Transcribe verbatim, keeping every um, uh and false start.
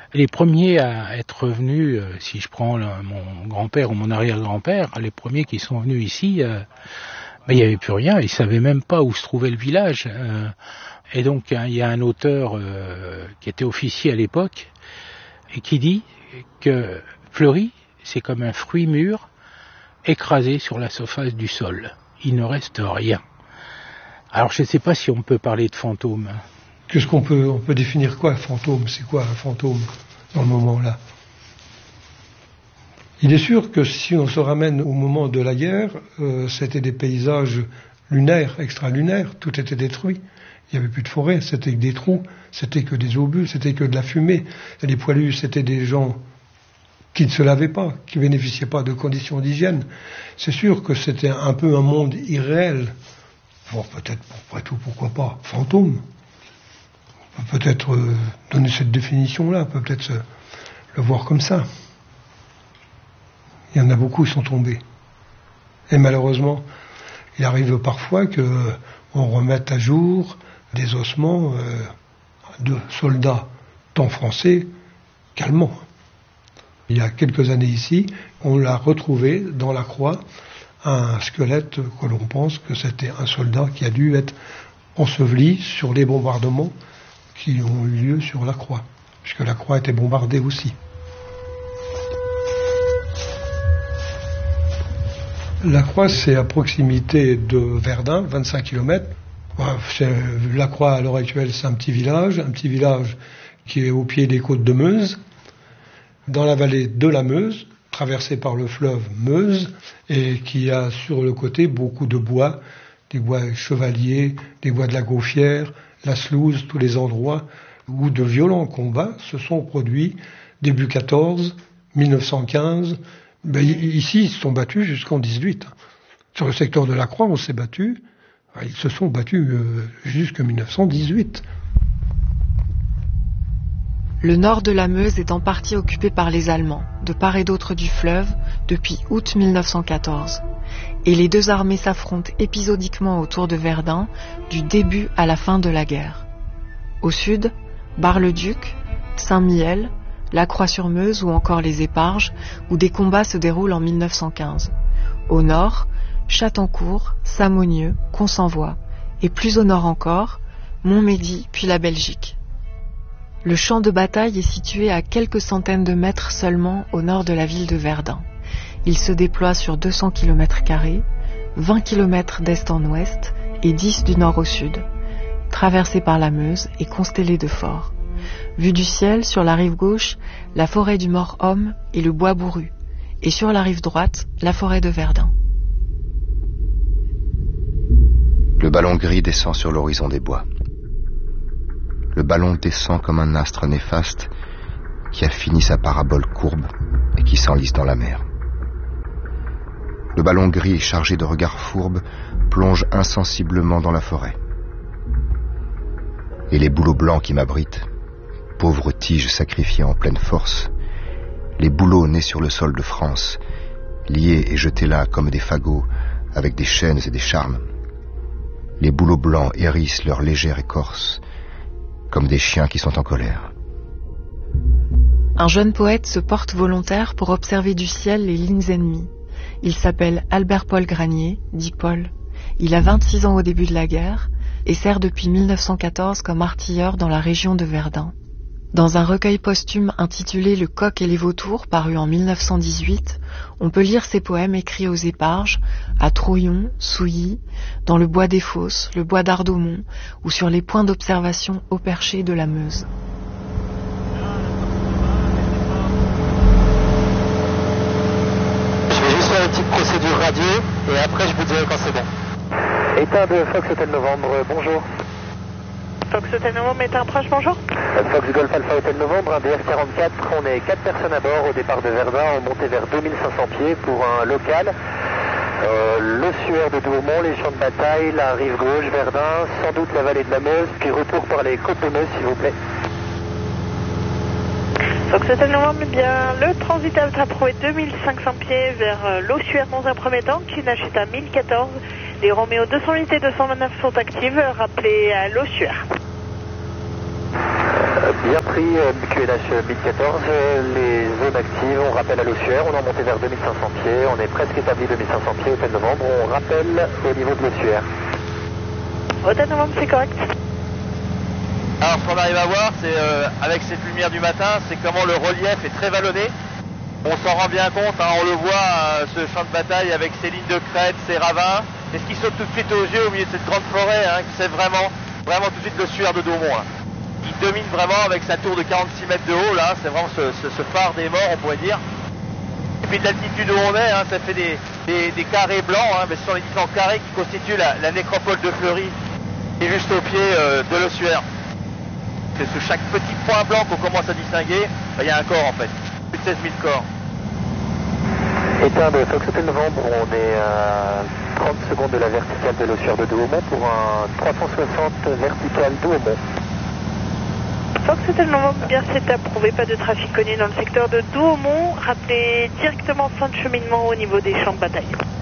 Les premiers à être venus, euh, si je prends le, mon grand-père ou mon arrière-grand-père, les premiers qui sont venus ici, euh, ben, il n'y avait plus rien, ils ne savaient même pas où se trouvait le village. Euh, et donc il y a un auteur euh, qui était officier à l'époque et qui dit que Fleury, c'est comme un fruit mûr écrasé sur la surface du sol. Il ne reste rien. Alors je ne sais pas si on peut parler de fantôme. Qu'est-ce qu'on peut, on peut définir quoi, fantôme? C'est quoi un fantôme dans le moment-là? Il est sûr que si on se ramène au moment de la guerre, euh, c'était des paysages lunaires, extralunaires, tout était détruit. Il n'y avait plus de forêt, c'était que des trous, c'était que des obus, c'était que de la fumée. Et les poilus, c'était des gens qui ne se lavaient pas, qui ne bénéficiaient pas de conditions d'hygiène. C'est sûr que c'était un peu un monde irréel. Bon, peut-être, après tout, pourquoi pas, fantôme. On peut peut-être euh, donner cette définition-là, on peut peut-être se, le voir comme ça. Il y en a beaucoup qui sont tombés. Et malheureusement, il arrive parfois qu'on remette à jour des ossements euh, de soldats, tant français qu'allemands. Il y a quelques années ici, on l'a retrouvé dans la croix, un squelette que l'on pense que c'était un soldat qui a dû être enseveli sur les bombardements qui ont eu lieu sur la croix, puisque la croix était bombardée aussi. La croix, c'est à proximité de Verdun, vingt-cinq kilomètres. La croix, à l'heure actuelle, c'est un petit village, un petit village qui est au pied des côtes de Meuse, dans la vallée de la Meuse, traversée par le fleuve Meuse, et qui a sur le côté beaucoup de bois, des bois chevaliers, des bois de la Gauffière, la Sluze, tous les endroits où de violents combats se sont produits début quatorze, mille neuf cent quinze. Ben, ici, ils se sont battus jusqu'en dix-huit. Sur le secteur de la Croix, on s'est battu. Ils se sont battus euh, jusqu'en mille neuf cent dix-huit. Le nord de la Meuse est en partie occupé par les Allemands, de part et d'autre du fleuve, depuis août mille neuf cent quatorze. Et les deux armées s'affrontent épisodiquement autour de Verdun, du début à la fin de la guerre. Au sud, Bar-le-Duc, Saint-Mihiel, la Croix-sur-Meuse ou encore les Éparges, où des combats se déroulent en mille neuf cent quinze. Au nord, Châtencourt, Samonieux, Consenvoie, et plus au nord encore, Montmédy puis la Belgique. Le champ de bataille est situé à quelques centaines de mètres seulement au nord de la ville de Verdun. Il se déploie sur deux cents kilomètres carrés, vingt kilomètres d'est en ouest et dix du nord au sud, traversé par la Meuse et constellé de forts. Vu du ciel, sur la rive gauche, la forêt du Mort-Homme et le bois bourru, et sur la rive droite, la forêt de Verdun. Le ballon gris descend sur l'horizon des bois. Le ballon descend comme un astre néfaste qui a fini sa parabole courbe et qui s'enlise dans la mer. Le ballon gris chargé de regards fourbes plonge insensiblement dans la forêt. Et les bouleaux blancs qui m'abritent, pauvres tiges sacrifiées en pleine force, les bouleaux nés sur le sol de France, liés et jetés là comme des fagots avec des chaînes et des charmes, les bouleaux blancs hérissent leur légère écorce comme des chiens qui sont en colère. Un jeune poète se porte volontaire pour observer du ciel les lignes ennemies. Il s'appelle Albert-Paul Granier, dit Paul. Il a vingt-six ans au début de la guerre et sert depuis mille neuf cent quatorze comme artilleur dans la région de Verdun. Dans un recueil posthume intitulé Le Coq et les Vautours, paru en mille neuf cent dix-huit, on peut lire ses poèmes écrits aux Éparges, à Trouillon, Souilly, dans le bois des Fosses, le bois d'Ardomont ou sur les points d'observation au perché de la Meuse. Je vais juste faire une petite procédure radio et après je vous dirai quand c'est bon. État de Fox Hotel Novembre, bonjour. Fox Hotel Novembre, état proche, bonjour. Fox Golf Alpha Hotel Novembre, un D F quarante-quatre, on est quatre personnes à bord au départ de Verdun, on montait vers deux mille cinq cents pieds pour un local. Euh, le Sueur de Dourmont, les champs de bataille, la rive gauche, Verdun, sans doute la vallée de la Meuse, puis retour par les côtes de Meuse s'il vous plaît. Fox Hotel Novembre, eh bien, le transit a approuvé deux mille cinq cents pieds vers euh, l'Ossuaire dans un premier temps, qui n'achète à mille quatorze. Les Roméo deux cent huit et deux cent vingt-neuf sont actives, rappelez à l'Ossuaire. Bien pris, Q N H mille quatorze, les zones actives, on rappelle à l'ossuaire, on est monté vers deux mille cinq cents pieds, on est presque établi deux mille cinq cents pieds, hôtel Novembre, on rappelle au niveau de l'ossuaire. Hôtel Novembre, c'est correct. Alors ce qu'on arrive à voir, c'est euh, avec cette lumière du matin, c'est comment le relief est très vallonné. On s'en rend bien compte, hein, on le voit, euh, ce champ de bataille avec ses lignes de crête, ses ravins. Et ce qui saute tout de suite aux yeux au milieu de cette grande forêt, hein, c'est vraiment, vraiment tout de suite l'ossuaire de Douaumont. Hein. Il domine vraiment avec sa tour de quarante-six mètres de haut, là, c'est vraiment ce, ce, ce phare des morts, on pourrait dire. Et puis de l'altitude où on est, hein, ça fait des, des, des carrés blancs, hein, mais ce sont les différents carrés qui constituent la, la nécropole de Fleury, qui est juste au pied euh, de l'ossuaire. C'est sur chaque petit point blanc qu'on commence à distinguer, il y a un corps en fait, plus de seize mille corps. Éteint de Fox Hotel Novembre, on est à trente secondes de la verticale de l'ossuaire de Douaumont pour un trois cent soixante vertical Douaumont. Fox Hotel Novembre, bien c'est approuvé, pas de trafic connu dans le secteur de Douaumont. Rappelez directement fin de cheminement au niveau des champs de bataille.